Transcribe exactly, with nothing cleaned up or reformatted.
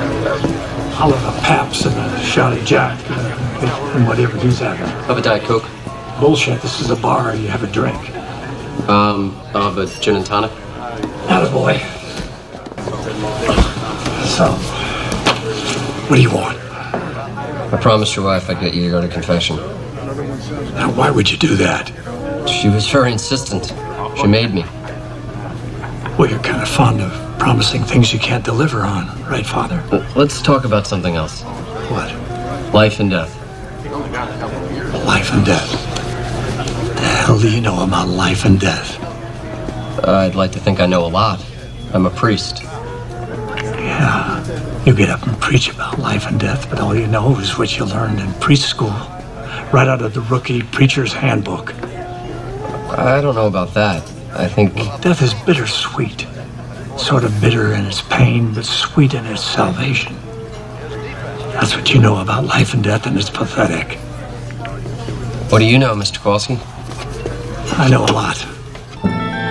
I'll have a Paps and a Shotty Jack, uh, and whatever he's having. Have a Diet Coke. Bullshit, this is a bar, you have a drink. Um, I'll have a gin and tonic. Attaboy. So, what do you want? I promised your wife I'd get you to go to confession. Now, why would you do that? She was very insistent. She made me. Well, you're kind of fond of promising things you can't deliver on, right, Father? Let's talk about something else. What? Life and death. Life and death. The hell do you know about life and death? Uh, I'd like to think I know a lot. I'm a priest. Yeah. You get up and preach about life and death, but all you know is what you learned in preschool, right out of the rookie preacher's handbook. I don't know about that. I think... Death is bittersweet. Sort of bitter in its pain, but sweet in its salvation. That's what you know about life and death, and it's pathetic. What do you know, Mister Kowalski? I know a lot.